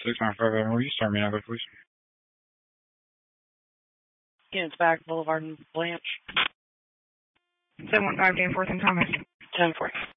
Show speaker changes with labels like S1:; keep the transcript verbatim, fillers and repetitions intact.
S1: six nine five Avenue East. Start me now, please.
S2: Yeah, it's back Boulevard and Blanche.
S3: seven one five Dan Fourth and Thomas.
S2: ten four.